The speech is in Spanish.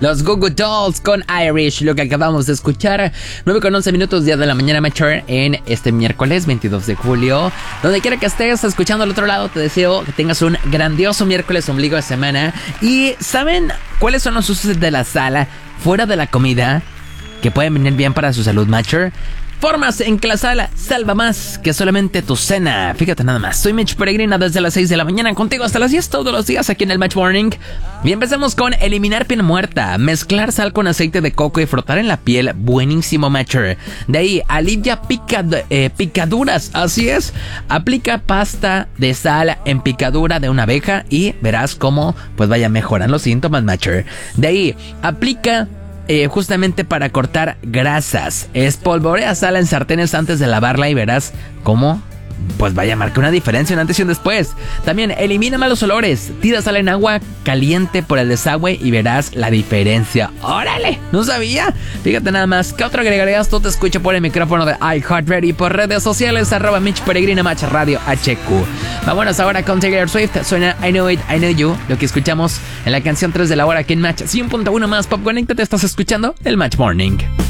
Los Goo Goo Dolls con Irish, lo que acabamos de escuchar. 9:11 día de la mañana, Mature, en este miércoles 22 de julio. Donde quiera que estés escuchando al otro lado, te deseo que tengas un grandioso miércoles, ombligo de semana. Y ¿saben cuáles son los usos de la sal fuera de la comida que pueden venir bien para su salud, Mature? Formas en que la sal salva más que solamente tu cena. Fíjate nada más. Soy Mitch Peregrina desde las 6 de la mañana, contigo hasta las 10 todos los días aquí en el Match Morning. Y empezamos con eliminar piel muerta. Mezclar sal con aceite de coco y frotar en la piel. Buenísimo, Matcher. De ahí, alivia picaduras. Así es. Aplica pasta de sal en picadura de una abeja y verás cómo pues vaya mejoran los síntomas, Matcher. De ahí, aplica justamente para cortar grasas. Espolvorea sal en sartenes antes de lavarla y verás cómo pues vaya a marcar una diferencia, un antes y un después. También elimina malos olores. Tira sal en agua caliente por el desagüe y verás la diferencia. ¡Órale! ¿No sabía? Fíjate nada más. ¿Qué otro agregarías? Tú te escucho por el micrófono de iHeartRadio y por redes sociales @Mitch Peregrina Match Radio HQ. Vámonos ahora con Taylor Swift. Suena I Know It, I Know You. Lo que escuchamos en la canción 3 de la hora aquí en Match 100.1 más Pop. Conéctate, estás escuchando el Match Morning.